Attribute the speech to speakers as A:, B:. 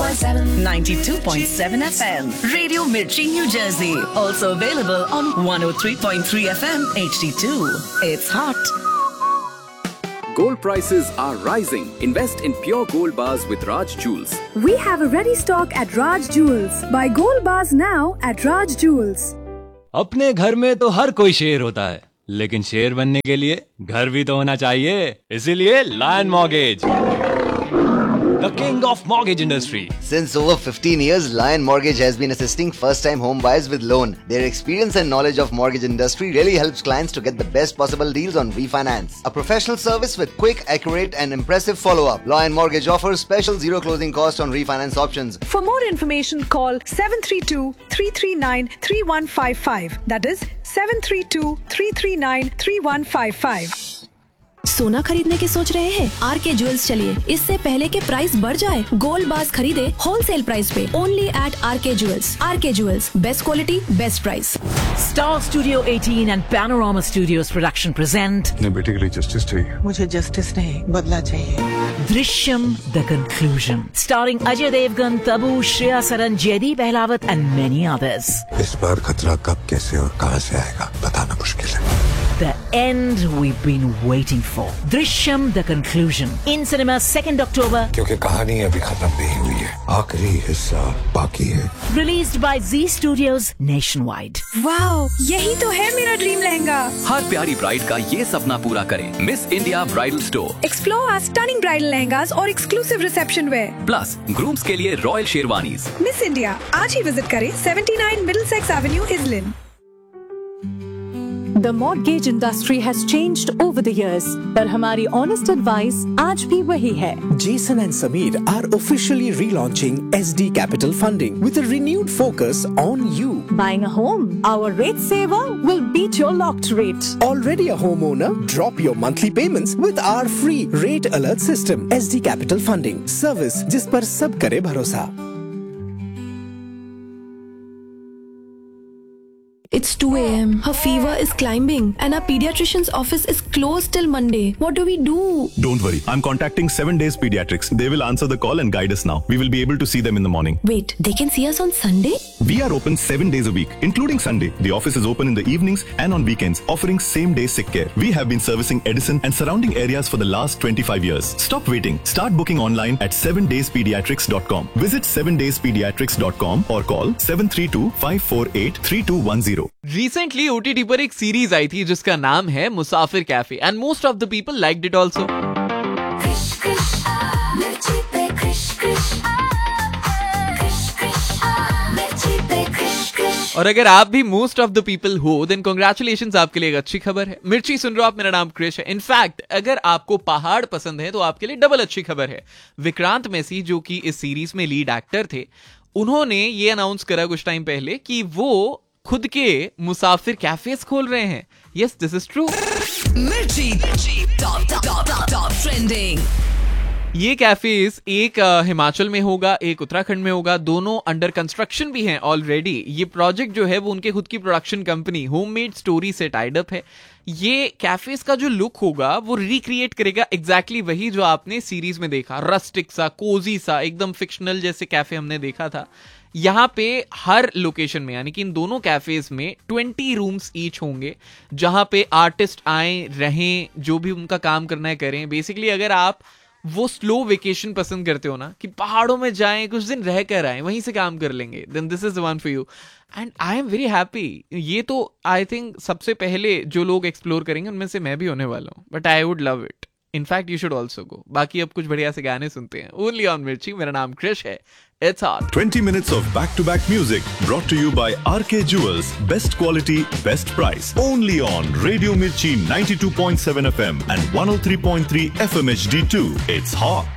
A: 92.7 FM. Radio Mirchi, New Jersey. Also available on 103.3 FM HD2. It's hot.
B: Gold prices are rising. Invest in pure gold bars with Raj Jewels.
C: We have a ready stock at Raj Jewels. Buy gold bars now at Raj Jewels.
D: अपने घर में तो हर कोई शेर होता है, लेकिन शेर बनने के लिए घर भी तो होना चाहिए। इसीलिए lion mortgage, the king of mortgage industry.
E: Since over 15 years, Lion Mortgage has been assisting first-time home buyers with loan. Their experience and knowledge of mortgage industry really helps clients to get the best possible deals on refinance. A professional service with quick, accurate and impressive follow-up. Lion Mortgage offers special zero closing cost on refinance options.
C: For more information, call 732-339-3155. That is 732-339-3155.
F: सोना खरीदने की सोच रहे हैं? R K jewels चलिए, इससे पहले के प्राइस बढ़ जाए, गोल्ड बार्स खरीदे होलसेल प्राइस पे, only eight R K jewels. R K jewels, best quality, best price.
A: Star Studio 18 and Panorama Studios production present
G: अपने बेटे के लिए जस्टिस चाहिए।
H: मुझे जस्टिस नहीं, बदला चाहिए।
A: Drishyam The Conclusion, starring Ajay Devgan, Tabu, Shreya Saran, Jaideep Ahlawat and many others.
G: इस बार खतरा कब, कैसे और कहां से आएगा बताना मुश्किल है।
A: The end we've been waiting for. Drishyam The Conclusion, in cinema 2nd October.
G: क्योंकि कहानी अभी खत्म नहीं हुई है, आखिरी हिस्सा बाकी है।
A: Released by Z Studios nationwide.
C: Wow, यही तो है मेरा ड्रीम लहंगा।
B: हर प्यारी ब्राइड का ये सपना पूरा करें। Miss India bridal store.
C: Explore our stunning bridal lehengas और exclusive reception wear.
B: Plus grooms के लिए रॉयल शेरवानीज।
C: मिस इंडिया, आज ही विजिट करें 79 Middlesex Avenue, Islin.
I: The mortgage industry has changed over the years, पर हमारी honest advice आज भी वही है।
J: Jason and Sameer are officially relaunching SD Capital Funding with a renewed focus on you.
I: Buying a home, our rate saver will beat your locked rate.
J: Already a homeowner? Drop your monthly payments with our free rate alert system. SD Capital Funding, service जिस पर सब करे भरोसा।
F: It's 2 a.m. Her fever is climbing and our pediatrician's office is closed till Monday. What do we do?
K: Don't worry. I'm contacting 7 Days Pediatrics. They will answer the call and guide us now. We will be able to see them in the morning.
F: Wait, they can see us on Sunday?
K: We are open 7 days a week, including Sunday. The office is open in the evenings and on weekends, offering same-day sick care. We have been servicing Edison and surrounding areas for the last 25 years. Stop waiting. Start booking online at 7dayspediatrics.com. Visit 7dayspediatrics.com or call 732-548-3210.
L: Recently OTT पर एक series आई थी जिसका नाम है मुसाफिर cafe and most of the people liked it also. और अगर आप भी मोस्ट ऑफ द पीपल हो देन कांग्रेचुलेशंस, आपके लिए एक अच्छी खबर है। मिर्ची सुन रहे हो आप, मेरा नाम क्रिश है। इनफैक्ट अगर आपको पहाड़ पसंद है तो आपके लिए डबल अच्छी खबर है। विक्रांत मैसी जो कि इस सीरीज में लीड एक्टर थे, उन्होंने ये अनाउंस करा कुछ टाइम पहले कि वो खुद के मुसाफिर कैफेज खोल रहे हैं। Yes, this is true.
A: Mirchi, top trending.
L: ये कैफेज एक हिमाचल में होगा, एक उत्तराखंड में होगा, दोनों अंडर कंस्ट्रक्शन भी हैं ऑलरेडी। ये प्रोजेक्ट जो है वो उनके खुद की प्रोडक्शन कंपनी होममेड स्टोरी से टाइड अप है। ये कैफेज का जो लुक होगा वो रिक्रिएट करेगा एग्जैक्टली वही जो आपने सीरीज में देखा, रस्टिक सा, कोजी सा, एकदम फिक्शनल जैसे कैफे हमने देखा था। यहाँ पे हर लोकेशन में, यानी कि इन दोनों कैफेज में 20 रूम्स ईच होंगे, जहां पे आर्टिस्ट आए, रहें, जो भी उनका काम करना है करें। बेसिकली अगर आप वो स्लो वेकेशन पसंद करते हो ना, कि पहाड़ों में जाएं, कुछ दिन रह कर आए, वहीं से काम कर लेंगे, then this is the one for you and I am very happy. ये तो आई थिंक सबसे पहले जो लोग एक्सप्लोर करेंगे उनमें से मैं भी होने वाला हूँ, but I would love it. In fact you should also go. बाकी अब कुछ बढ़िया से गाने सुनते हैं ओनली ऑन मिर्ची। मेरा नाम क्रिश है। It's hot.
K: 20 minutes of back-to-back music brought to you by RK Jewels. Best quality, best price. Only on Radio Mirchi 92.7 FM and 103.3 FM HD2. It's hot.